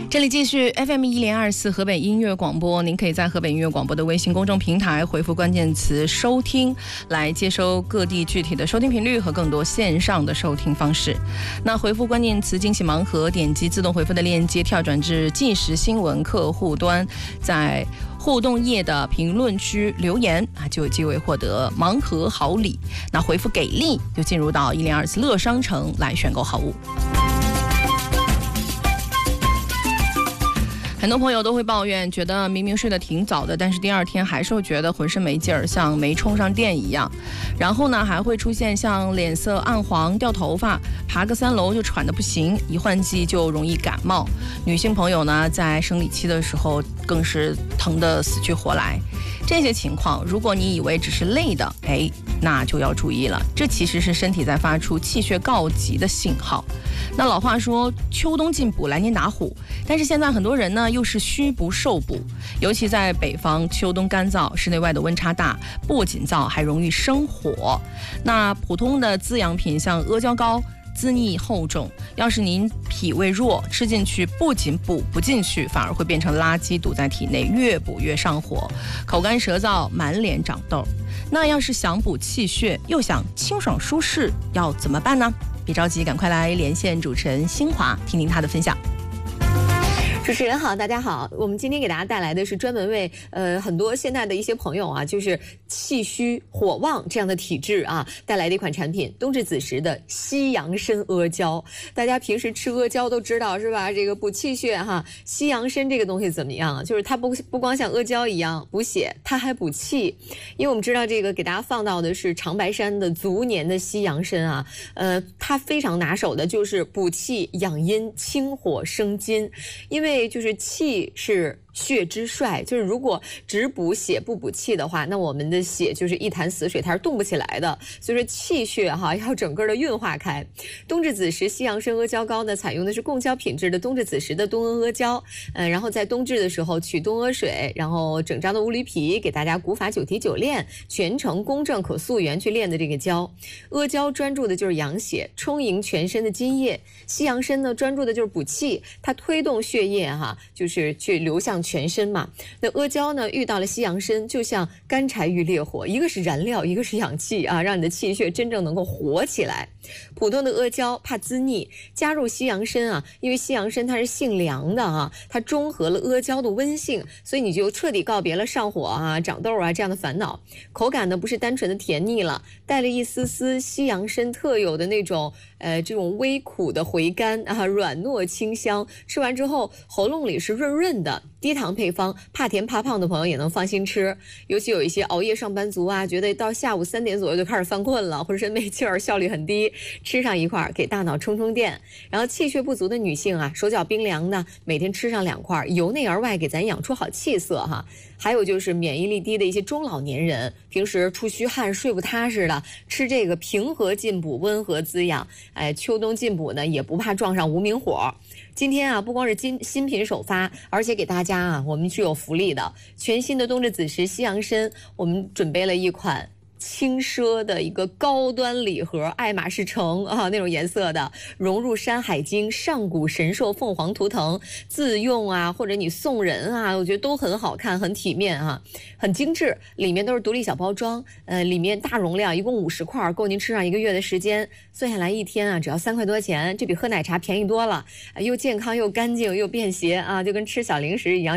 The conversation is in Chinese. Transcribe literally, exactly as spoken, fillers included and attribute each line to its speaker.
Speaker 1: 这里继续 F M 一零二四河北音乐广播，您可以在河北音乐广播的微信公众平台回复关键词收听，来接收各地具体的收听频率和更多线上的收听方式。那回复关键词惊喜盲盒，点击自动回复的链接跳转至即时新闻客户端，在互动页的评论区留言啊，就有机会获得盲盒好礼。那回复给力就进入到一零二四乐商城来选购好物。很多朋友都会抱怨，觉得明明睡得挺早的，但是第二天还是会觉得浑身没劲儿，像没充上电一样。然后呢，还会出现像脸色暗黄、掉头发，爬个三楼就喘得不行，一换季就容易感冒。女性朋友呢，在生理期的时候更是疼得死去活来。这些情况，如果你以为只是累的，哎，那就要注意了，这其实是身体在发出气血告急的信号。那老话说秋冬进补来年打虎，但是现在很多人呢又是虚不受补，尤其在北方秋冬干燥，室内外的温差大，不仅燥还容易生火。那普通的滋养品像阿胶糕滋腻厚重，要是您脾胃弱，吃进去不仅补不进去，反而会变成垃圾堵在体内，越补越上火，口干舌燥，满脸长痘。那要是想补气血又想清爽舒适，要怎么办呢？别着急，赶快来连线主持人辛华，听听他的分享。
Speaker 2: 主持人好，大家好，我们今天给大家带来的是专门为呃很多现在的一些朋友啊，就是气虚火旺这样的体质啊，带来的一款产品，冬至子时的西洋参阿胶。大家平时吃阿胶都知道是吧？这个补气血哈。西洋参这个东西怎么样啊？就是它不不光像阿胶一样补血，它还补气。因为我们知道这个给大家放到的是长白山的足年的西洋参啊，呃，它非常拿手的就是补气养阴、清火生津，因为就是气是血之帅，就是如果只补血不补气的话，那我们的血就是一潭死水，它是动不起来的。所以说气血哈要整个的运化开。冬至子时西洋参阿胶糕呢，采用的是贡胶品质的冬至子时的冬阿阿胶，嗯，然后在冬至的时候取冬阿水，然后整张的乌驴皮给大家古法九提九炼，全程公正可溯源去炼的这个胶。阿胶专注的就是养血，充盈全身的津液；西洋参呢专注的就是补气，它推动血液哈，就是去流向全身嘛。那阿胶呢遇到了西洋参，就像干柴遇烈火，一个是燃料，一个是氧气啊，让你的气血真正能够活起来。普通的阿胶怕滋腻，加入西洋参啊，因为西洋参它是性凉的啊，它中和了阿胶的温性，所以你就彻底告别了上火啊、长痘啊这样的烦恼。口感呢不是单纯的甜腻了，带了一丝丝西洋参特有的那种呃这种微苦的回甘啊，软糯清香，吃完之后喉咙里是润润的。低糖配方，怕甜怕胖的朋友也能放心吃。尤其有一些熬夜上班族啊，觉得到下午三点左右就开始犯困了，浑身没劲儿，效率很低，吃上一块给大脑充充电。然后气血不足的女性啊，手脚冰凉的，每天吃上两块，由内而外给咱养出好气色哈。还有就是免疫力低的一些中老年人，平时出虚汗睡不踏实的，吃这个平和进补，温和滋养，哎，秋冬进补呢也不怕撞上无名火。今天啊，不光是新新品首发，而且给大家啊，我们是有福利的，全新的冬至子时西洋参，我们准备了一款轻奢的一个高端礼盒，爱马仕橙啊那种颜色的，融入山海经、上古神兽、凤凰图腾，自用啊或者你送人啊，我觉得都很好看，很体面啊，很精致。里面都是独立小包装，呃，里面大容量，一共五十块，够您吃上一个月的时间。算下来一天啊，只要三块多钱，这比喝奶茶便宜多了，又健康又干净又便携啊，就跟吃小零食一样。